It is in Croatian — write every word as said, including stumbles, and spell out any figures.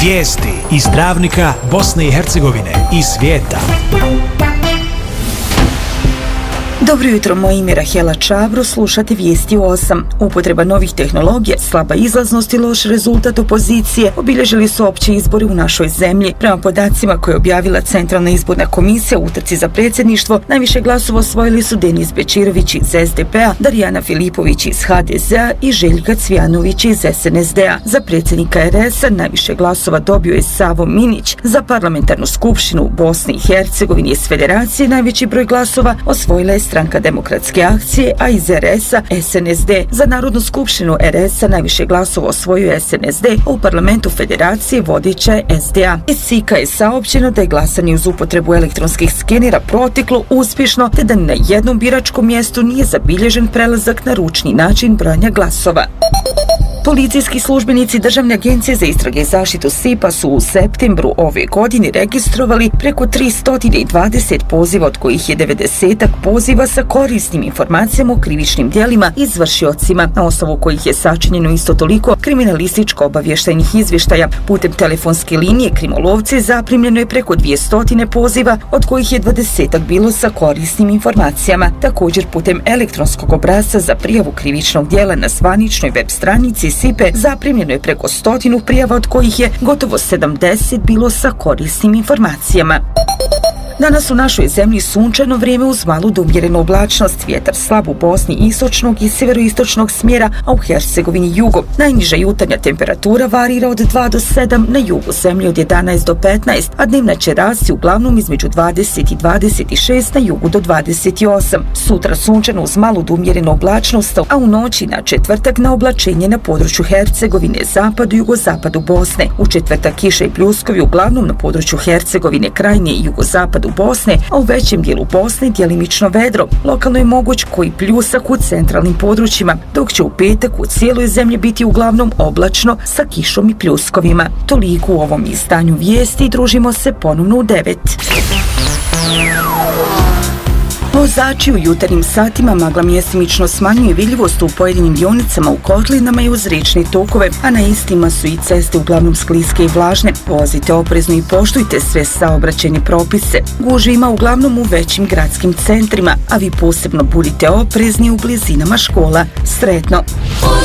Vijesti iz Travnika, Bosne i Hercegovine i svijeta. Dobro jutro, moje ime je Rahela Čabro, slušate vijesti u osam. Upotreba novih tehnologija, slaba izlaznost i loš rezultat opozicije obilježili su opće izbore u našoj zemlji. Prema podacima koje je objavila Centralna izborna komisija u utrci za predsjedništvo, najviše glasova osvojili su Denis Bečirović iz es de pe a, Darijana Filipović iz ha de ze a i Željka Cvijanović iz es en es de a. Za predsjednika er es a najviše glasova dobio je Savo Minić. Za parlamentarnu skupštinu u Bosni i Hercegovini iz Federacije najveći broj glasova osvojila je Stranka demokratske akcije, a iz er es a es en es de. Za Narodnu skupštinu er es a najviše glasova osvojio es en es de, a u parlamentu Federacije vodeća je es de a. Iz SIK-a je saopćeno da je glasanje uz upotrebu elektronskih skenera proteklo uspješno, te da na jednom biračkom mjestu nije zabilježen prelazak na ručni način brojanja glasova. Policijski službenici Državne agencije za istrage i zaštitu es i pe a su u septembru ove godine registrovali preko tristo dvadeset poziva, od kojih je devedesetak poziva sa korisnim informacijama o krivičnim djelima i izvršiocima, na osnovu kojih je sačinjeno isto toliko kriminalističko-obavještajnih izvještaja. Putem telefonske linije Krimolovce zaprimljeno je preko dvjesto poziva, od kojih je dvadesetak bilo sa korisnim informacijama. Također putem elektronskog obrasca za prijavu krivičnog djela na zvaničnoj web stranici es i pe zaprimljeno je preko stotinu prijava, od kojih je gotovo sedamdeset bilo sa korisnim informacijama. Danas u našoj zemlji sunčano vrijeme uz malu do umjerenu oblačnost, vjetar slab u Bosni istočnog i sjeveroistočnog smjera, a u Hercegovini jugo. Najniža jutarnja temperatura varira od dva do sedam, na jugu zemlje od jedanaest do petnaest, a dnevna će rasti uglavnom između dvadeset i dvadeset šest, na jugu do dvadeset osam. Sutra sunčano uz malu do umjerenu oblačnost, a u noći na četvrtak na oblačenje na području Hercegovine, zapadu i jugozapadu Bosne. U četvrtak kiša i pljuskovi uglavnom na području Hercegovine, krajnje i jugozapadu Bosne, a u većem dijelu Bosne djelimično vedro. Lokalno je moguć koji pljusak u centralnim područjima, dok će u petak u cijeloj zemlji biti uglavnom oblačno sa kišom i pljuskovima. Toliko u ovom izdanju vijesti, družimo se ponovno u devet. Vozači u jutarnjim satima magla mjesimično smanjuje vidljivost u pojedinim dionicama u kotlinama i uz riječne tokove, a na istima su i ceste uglavnom skliske i vlažne. Vozite oprezno i poštujte sve saobraćajne propise. Gužvi ima uglavnom u većim gradskim centrima, a vi posebno budite oprezni u blizinama škola. Sretno!